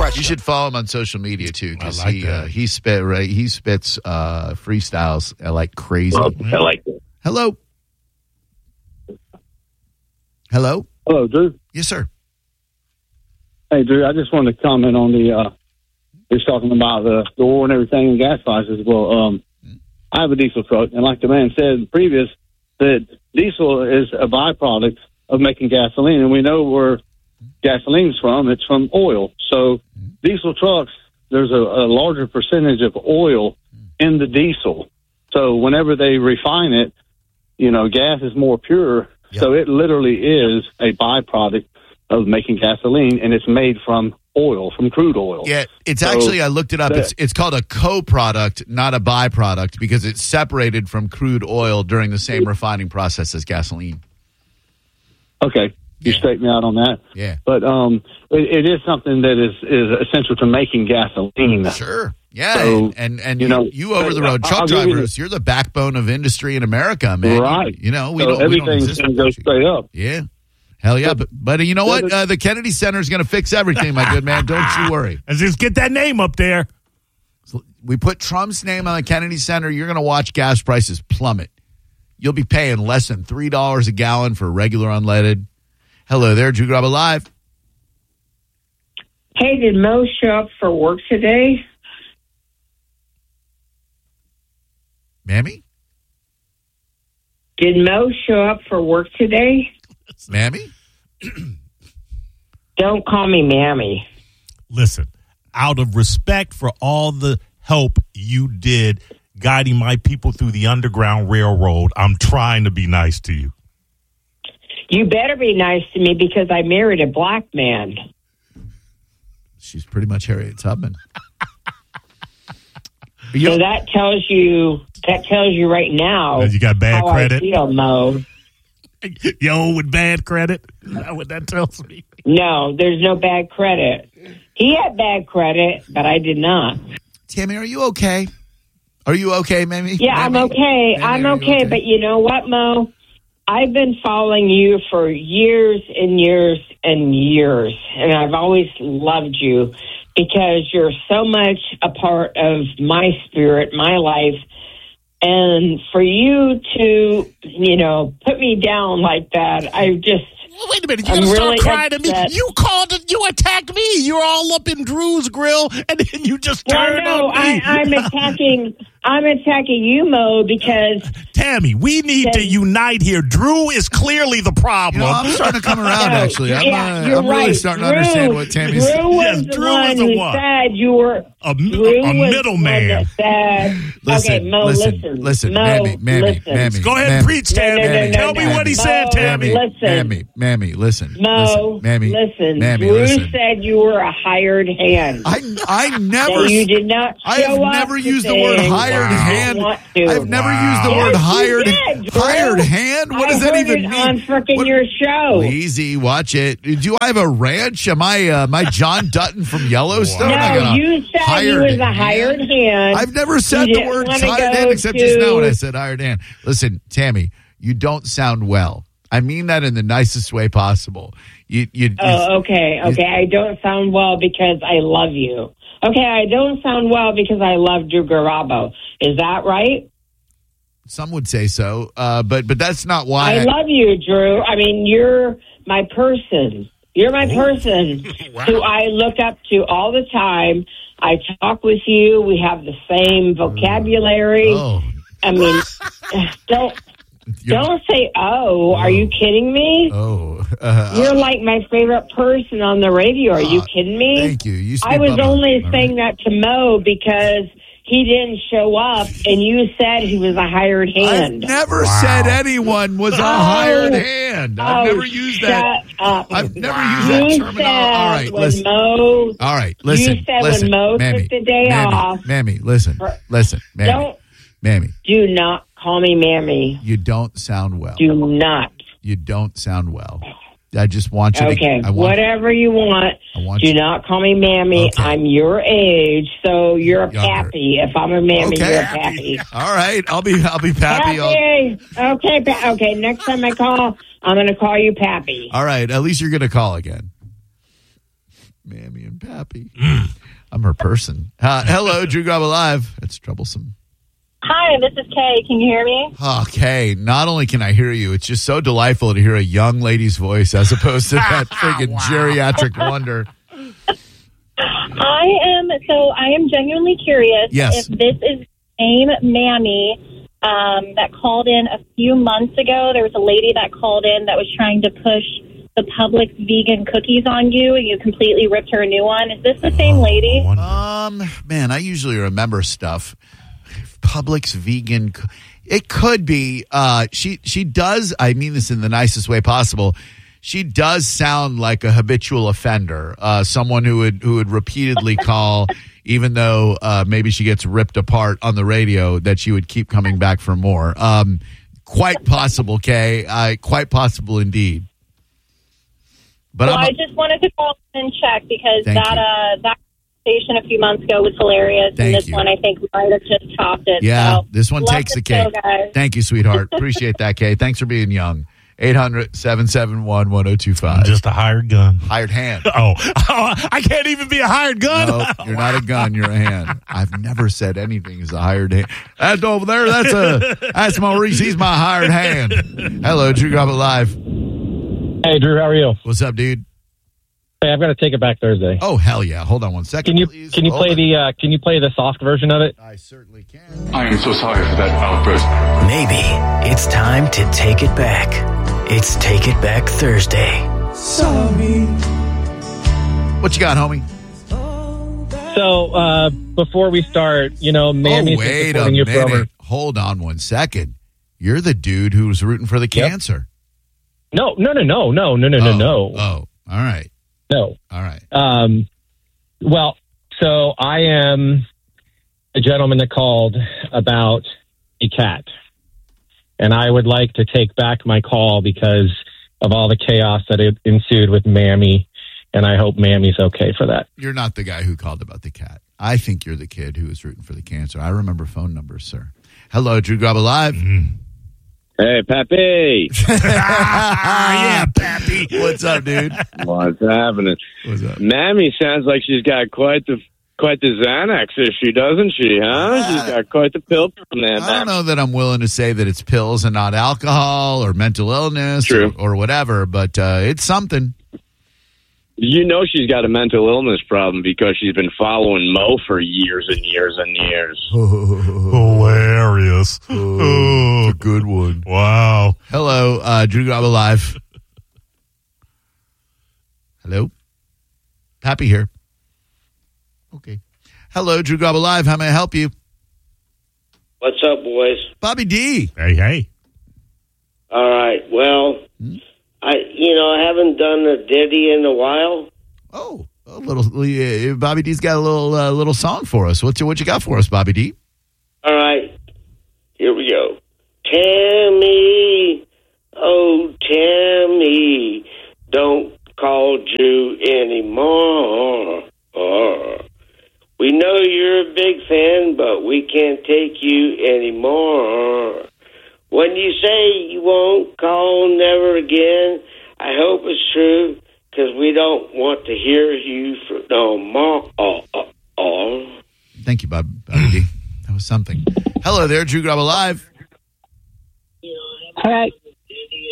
You should follow him on social media too, because like he spits freestyles like crazy. I like it. Hello. Hello, Drew. Yes, sir. Hey, Drew, I just wanted to comment on he's talking about the war and everything and gas prices. Well, I have a diesel truck, and like the man said previous, that diesel is a byproduct of making gasoline, and we know where gasoline's from. It's from oil. So diesel trucks, there's a larger percentage of oil in the diesel. So whenever they refine it, gas is more pure. Yep. So it literally is a byproduct of making gasoline, and it's made from oil, from crude oil. Yeah, it's actually, I looked it up. It's called a co-product, not a byproduct, because it's separated from crude oil during the same refining process as gasoline. Okay. You straighten me out on that. Yeah. But it is something that is essential to making gasoline. Sure. Yeah. So, and you over-the-road truck drivers, you're the backbone of industry in America, man. Right. Everything's going to go straight up. Yeah. Hell yeah. But you know what? The Kennedy Center is going to fix everything, my good man. Don't you worry. Let's just get that name up there. We put Trump's name on the Kennedy Center. You're going to watch gas prices plummet. You'll be paying less than $3 a gallon for regular unleaded. Hello there, Drew Garabo Live. Hey, did Mo show up for work today? Mammy? Did Mo show up for work today? Mammy? Don't call me Mammy. Listen, out of respect for all the help you did guiding my people through the Underground Railroad, I'm trying to be nice to you. You better be nice to me because I married a black man. She's pretty much Harriet Tubman. So that tells you right now. You got bad how credit? I feel, Mo. Yo, with bad credit? Is that what that tells me? No, there's no bad credit. He had bad credit, but I did not. Tammy, are you okay? Are you okay, Mammy? Yeah, Mammy? I'm okay. Mammy, I'm okay. okay. But you know what, Mo? I've been following you for years and years and years, and I've always loved you because you're so much a part of my spirit, my life. And for you to, put me down like that, I just... Wait a minute, you're going to start crying at me? You attacked me. You're all up in Drew's grill, and then you just turned on me. I'm attacking you, Mo, because... Tammy, we need to unite here. Drew is clearly the problem. I'm starting to come around, actually. I'm right. really starting to understand what Tammy's... Drew was the one who said you were... A middleman. Okay, Mo, listen. Mammy. Go ahead and preach, Tammy. Tell me what he said, Tammy. Mammy, listen. Mo, Mammy, listen. Mammy, Drew listen. said you were a hired hand. I never... You did not show I have never used the word hired hand. I've never used the word hired hand. What does that even mean? On freaking your show. Easy, watch it. Do I have a ranch? Am I John Dutton from Yellowstone? No, you said he was a hired hand. I've never said the word hired hand except just now when I said hired hand. Listen, Tammy, you don't sound well. I mean that in the nicest way possible. Okay. I don't sound well because I love you. Okay, I don't sound well because I love Drew Garabo. Is that right? Some would say so, but that's not why. I love you, Drew. I mean, you're my person. You're my person who I look up to all the time. I talk with you. We have the same vocabulary. I mean, don't say, are you kidding me? You're like my favorite person on the radio. Are you kidding me? Thank you. I was only saying that to Mo because he didn't show up and you said he was a hired hand. I've never said anyone was a hired hand. I've never used that. I've never used that terminology. All right, listen. All right, listen. You said when Mo took the day off. Mammy, listen. Mammy. Mammy. Do not call me Mammy. You don't sound well. Do not. You don't sound well. I just want you to... Okay, whatever you want. Do not call me Mammy. Okay. I'm your age, so you're a pappy. If I'm a Mammy, you're a pappy. All right, I'll be pappy. Okay, next time I call, I'm going to call you Pappy. All right, at least you're going to call again. Mammy and Pappy. I'm her person. Hello, Drew Garabo Live. That's troublesome. Hi, this is Kay. Can you hear me? Okay, not only can I hear you, it's just so delightful to hear a young lady's voice as opposed to that freaking geriatric wonder. I am genuinely curious Yes. if this is the same Mammy that called in a few months ago. There was a lady that called in that was trying to push the Publix vegan cookies on you, and you completely ripped her a new one. Is this the same lady? Man, I usually remember stuff. Publix vegan. It could be. She does. I mean this in the nicest way possible. She does sound like a habitual offender. Someone who would repeatedly call, even though maybe she gets ripped apart on the radio, that she would keep coming back for more. Quite possible, Kay. Quite possible indeed. But I just wanted to call and check because that conversation a few months ago was hilarious, and this one I think might have just topped it. Yeah, so, this one takes the cake. Thank you, sweetheart. Appreciate that, Kay. Thanks for being young. 800-771-1025. I'm just a hired gun. Hired hand. Oh, I can't even be a hired gun. No, you're not a gun. You're a hand. I've never said anything as a hired hand. That's over there. That's Maurice. He's my hired hand. Hello, Drew Garabo Live. Hey, Drew. How are you? What's up, dude? Hey, I've got to take it back Thursday. Oh, hell yeah. Hold on one second, please. Can you play the soft version of it? I certainly can. I am so sorry for that outburst. Maybe it's time to take it back. It's Take It Back Thursday. Sorry. What you got, homie? So, before we start, Mammy's supporting you for over. Hold on one second. You're the dude who was rooting for the cancer. No. Oh, all right. No. All right. Well, so I am a gentleman that called about a cat. And I would like to take back my call because of all the chaos that ensued with Mammy. And I hope Mammy's okay for that. You're not the guy who called about the cat. I think you're the kid who was rooting for the cancer. I remember phone numbers, sir. Hello, Drew Garabo Live. Hey, Pappy. Yeah, Pappy. What's up, dude? What's happening? What's up? Mammy sounds like she's got quite the Xanax issue, doesn't she, huh? She's got quite the pill from there. I don't know that I'm willing to say that it's pills and not alcohol or mental illness or whatever, but it's something. You know she's got a mental illness problem because she's been following Mo for years and years and years. Hilarious. It's a good one. Wow. Hello, Drew Garabo Live. Hello? Pappy here. Okay. Hello, Drew Garabo Live. How may I help you? What's up, boys? Bobby D. Hey. All right. Well, I haven't done a ditty in a while. Oh, a little. Bobby D's got a little song for us. What you got for us, Bobby D? All right. Here we go. Tammy, oh Tammy, don't call Drew anymore. We know you're a big fan, but we can't take you anymore. When you say you won't call never again, I hope it's true, because we don't want to hear you for no more. Thank you, Bobby D. That was something. Hello there, Drew Garabo Live. All right.